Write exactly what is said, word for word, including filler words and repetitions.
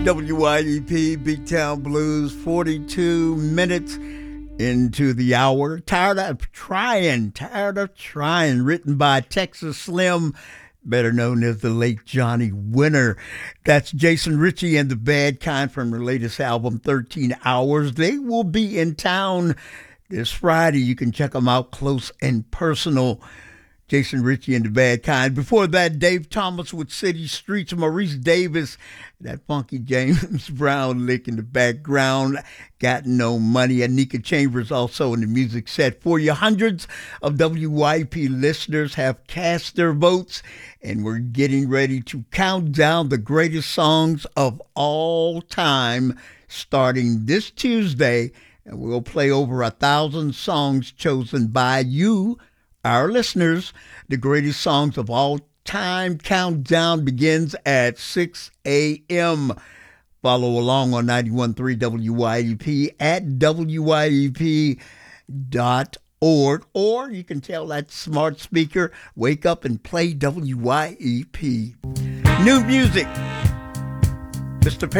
W Y E P, Big Town Blues, forty-two minutes into the hour. Tired of trying, tired of trying, written by Texas Slim, better known as the late Johnny Winter. That's Jason Ritchie and the Bad Kind from their latest album, thirteen hours. They will be in town this Friday. You can check them out close and personal. Jason Ritchie and the Bad Kind. Before that, Dave Thomas with City Streets, Maurice Davis, that funky James Brown lick in the background, Got No Money. Anika Chambers also in the music set for you. Hundreds of W Y P listeners have cast their votes, and we're getting ready to count down the greatest songs of all time starting this Tuesday, and we'll play over a thousand songs chosen by you, our listeners. The greatest songs of all time countdown begins at six a.m. Follow along on ninety-one point three W Y E P at W Y E P dot org, or you can tell that smart speaker, wake up and play W Y E P. New music. Mister